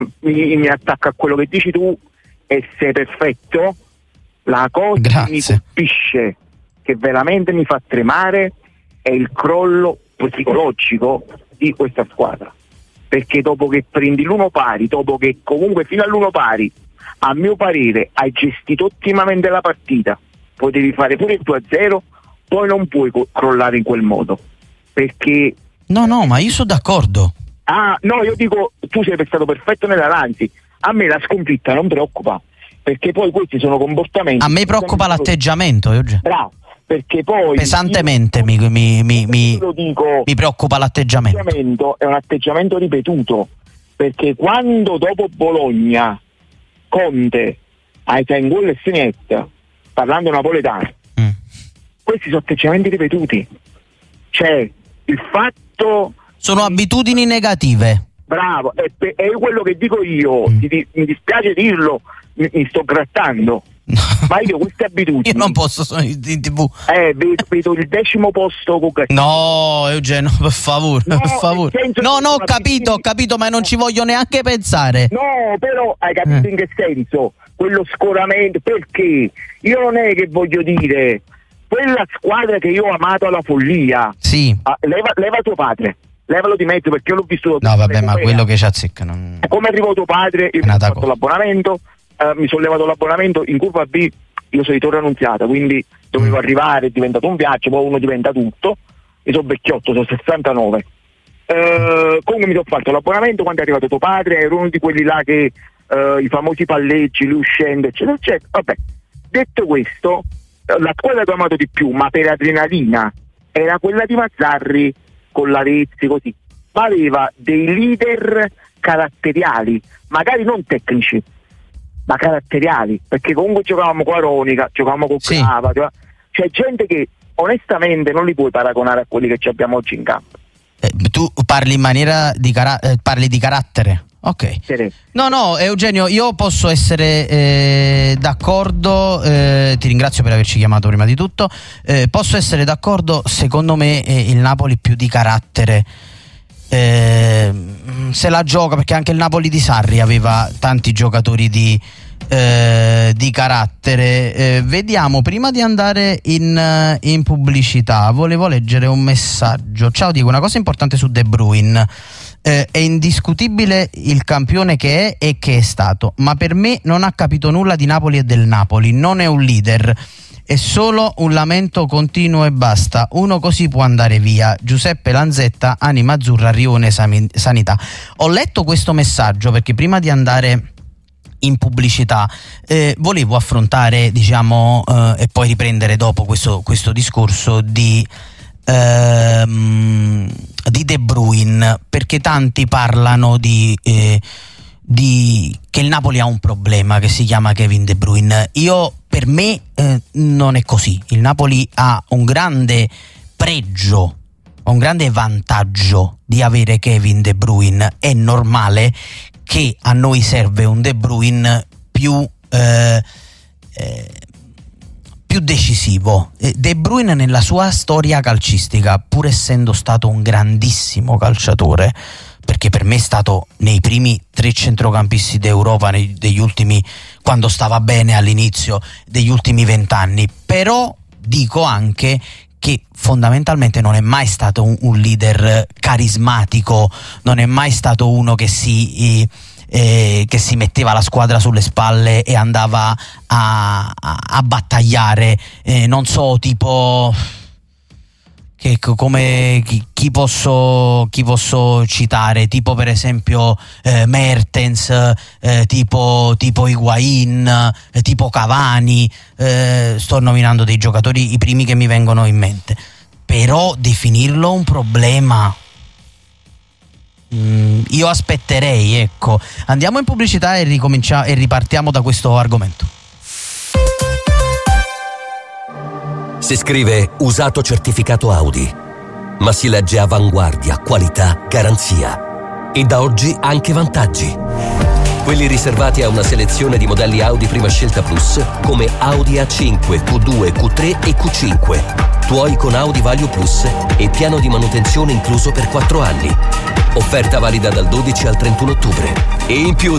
mi attacco a quello che dici tu e sei perfetto. La cosa che mi colpisce, che veramente mi fa tremare, è il crollo psicologico di questa squadra, perché dopo che prendi l'uno pari, dopo che comunque fino all'uno pari, a mio parere hai gestito ottimamente la partita, potevi fare pure il 2-0, poi non puoi crollare in quel modo, perché no, ma io sono d'accordo. No, io dico, tu sei stato perfetto nell'avanti, a me la sconfitta non preoccupa, perché poi questi sono comportamenti. A me preoccupa l'atteggiamento, bravo, perché poi pesantemente mi preoccupa l'atteggiamento. L'atteggiamento è un atteggiamento ripetuto, perché quando dopo Bologna Conte ai gol e segnetta, parlando napoletano, questi sono atteggiamenti ripetuti, cioè il fatto sono abitudini negative. Bravo, è quello che dico io, mi dispiace dirlo, mi sto grattando. Ma io queste abitudini io non posso, sono in TV. Vedo il 10° posto con No, Eugenio, per favore. No, ho capito, ma non ci voglio neanche pensare. No, però hai capito in che senso? Quello scoramento, perché io non è che voglio dire quella squadra che io ho amato alla follia. Sì. Leva tuo padre. Levalo di mezzo, perché io l'ho visto. No, vabbè, ma quello che ci azzecca non... Come arrivò tuo padre, io mi ho fatto l'abbonamento, mi sono levato l'abbonamento in curva B, io sono di Torre Annunziata, quindi dovevo arrivare, è diventato un viaggio, poi uno diventa tutto, io sono vecchiotto, sono 69. Comunque mi sono fatto l'abbonamento quando è arrivato tuo padre, ero uno di quelli là che i famosi palleggi, lui scende, eccetera, eccetera. Vabbè, detto questo, la squadra che ho amato di più, ma per adrenalina, era quella di Mazzarri con l'Arezzi, così, ma aveva dei leader caratteriali, magari non tecnici, ma caratteriali, perché comunque giocavamo con Aronica, giocavamo con Crava, c'è gente che onestamente non li puoi paragonare a quelli che abbiamo oggi in campo. Tu parli in maniera parli di carattere? Ok. No, Eugenio, io posso essere d'accordo, ti ringrazio per averci chiamato prima di tutto, posso essere d'accordo, secondo me il Napoli più di carattere se la gioca, perché anche il Napoli di Sarri aveva tanti giocatori di carattere. Vediamo, prima di andare in pubblicità, volevo leggere un messaggio. Ciao, dico una cosa importante su De Bruyne. È indiscutibile il campione che è e che è stato, ma per me non ha capito nulla di Napoli e del Napoli, non è un leader, è solo un lamento continuo e basta, uno così può andare via. Giuseppe Lanzetta, Anima Azzurra, Rione Sanità. Ho letto questo messaggio perché prima di andare in pubblicità volevo affrontare, e poi riprendere dopo questo discorso di De Bruyne, perché tanti parlano che il Napoli ha un problema che si chiama Kevin De Bruyne. Per me non è così. Il Napoli ha un grande pregio, un grande vantaggio di avere Kevin De Bruyne. È normale che a noi serve un De Bruyne più decisivo. De Bruyne nella sua storia calcistica, pur essendo stato un grandissimo calciatore, perché per me è stato nei primi 3 centrocampisti d'Europa degli ultimi, quando stava bene all'inizio, degli ultimi 20 anni, però dico anche che fondamentalmente non è mai stato un leader carismatico, non è mai stato uno che si metteva la squadra sulle spalle e andava a battagliare, non so, tipo come chi posso citare, tipo per esempio Mertens, tipo Higuain, tipo Cavani, sto nominando dei giocatori, i primi che mi vengono in mente, però definirlo un problema, io aspetterei, ecco. Andiamo in pubblicità e ripartiamo da questo argomento. Si scrive usato certificato Audi, ma si legge avanguardia, qualità, garanzia. E da oggi anche vantaggi. Quelli riservati a una selezione di modelli Audi prima scelta Plus, come Audi A5, Q2, Q3 e Q5. tuoi con Audi Value Plus e piano di manutenzione incluso per 4 anni. Offerta valida dal 12 al 31 ottobre. E in più